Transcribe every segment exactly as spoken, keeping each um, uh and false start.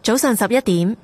早上十一點，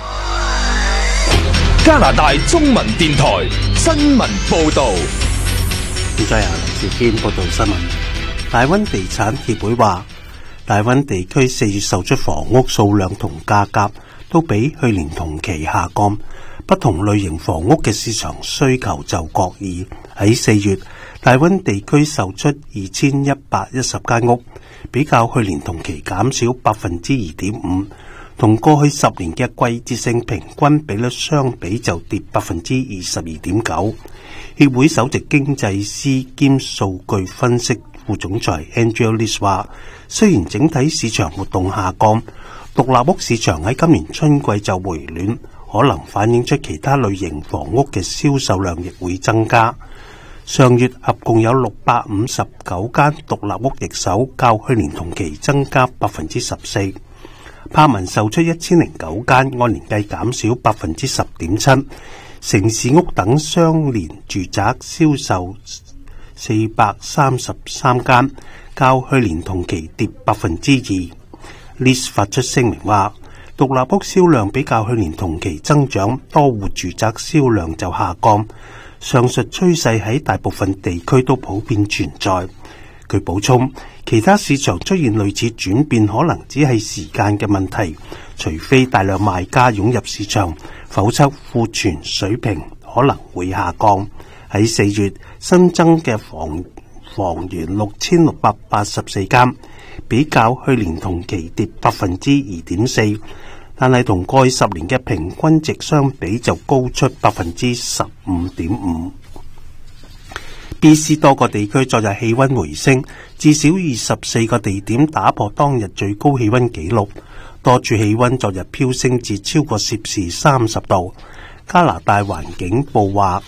加拿大中文電台新聞報道。 現在由林志堅報道新聞。大溫地產協會話，大溫地區四月售出房屋數量同價格都比去年同期下降，不同類型房屋嘅市場需求就各異。喺四月，大溫地區售出二千一百一十間屋，比較去年同期減少百分之二點五，同過去十年嘅季節性平均比率相比就跌百分之二十二點九。協會首席經濟師兼數據分析副總裁 Angela Lee 話，雖然整體市場活動下降，獨立屋市場喺今年春季就回暖，可能反映出其他類型房屋嘅銷售量亦會增加。上月合共有六百五十九間獨立屋易手，較去年同期增加百分之十四。柏文售出一千零九間，按年計減少百分之十點七。城市屋等相連住宅銷售四百三十三間，較去年同期跌百分之二。Lis 發出聲明話，獨立屋銷量比較去年同期增長，多戶住宅銷量就下降。上述趨勢喺大部分地區都普遍存在。佢補充，其他市場出現類似轉變，可能只係時間嘅問題，除非大量賣家湧入市場，否則庫存水平可能會下降。喺四月新增嘅房房源六千六百八十四間，比較去年同期跌百分之二點四，但係同過去十年嘅平均值相比就高出百分之十五點五。B C 多個地區昨日氣溫回升，至少二十四個地點打破當日最高氣溫紀錄，多處氣溫昨日飆升至超過攝氏三十度。加拿大環境部話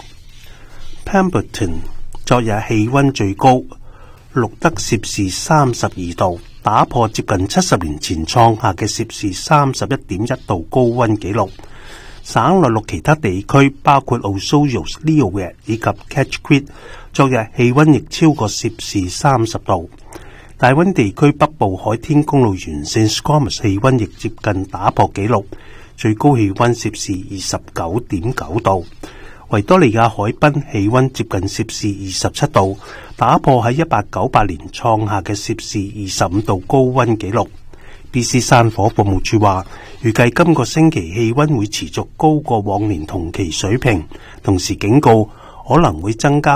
Pemberton 昨日氣溫最高，錄得攝氏三十二度，打破接近七十年前創下嘅攝氏三十一點一度高溫紀錄。省內陸其他地區包括 Osoyoos、Leeward 以及 Ketchikan， 昨日氣溫亦超過攝氏三十度。大溫地區北部海天公路沿線 Squamish 氣溫亦接近打破紀錄，最高氣溫攝氏二十九點九度。維多利亞海濱氣溫接近攝氏二十七度，打破喺一八九八年創下嘅攝氏二十五度高溫紀錄。B C 山火服務處話，預計今個星期氣溫會持續高過往年同期水平，同時警告可能會增加